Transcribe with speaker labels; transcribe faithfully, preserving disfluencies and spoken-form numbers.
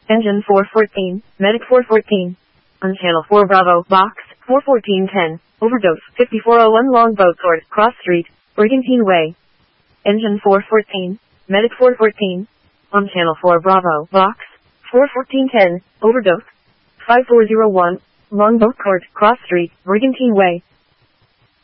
Speaker 1: Engine four fourteen, Medic four fourteen. On Channel four Bravo, Box, four fourteen ten, Overdose, fifty-four oh one Longboat Court, Cross Street, Brigantine Way. Engine four fourteen, Medic four fourteen. On Channel four Bravo, Box, four fourteen ten, Overdose, five four oh one, Longboat Court, Cross Street, Brigantine Way.